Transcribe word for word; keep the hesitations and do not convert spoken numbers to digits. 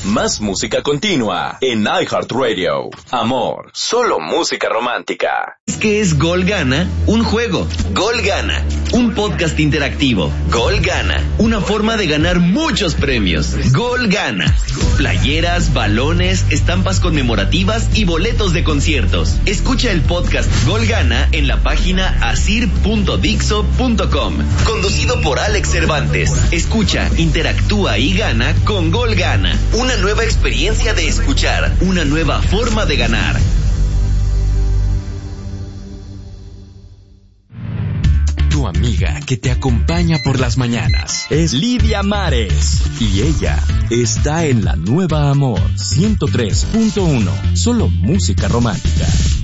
Más música continua en iHeartRadio. Amor, solo música romántica. ¿Qué es Gol Gana? Un juego. Gol Gana. Un podcast interactivo. Gol Gana. Una forma de ganar muchos premios. Gol Gana. Playeras, balones, estampas conmemorativas y boletos de conciertos. Escucha el podcast Gol Gana en la página asir punto dixo punto com. Conducido por Alex Cervantes. Escucha, interactúa y gana con Gol Gana. Una nueva experiencia de escuchar. Una nueva forma de ganar. Tu amiga que te acompaña por las mañanas es Lidia Mares y ella está en la Nueva Amor ciento tres punto uno, solo música romántica.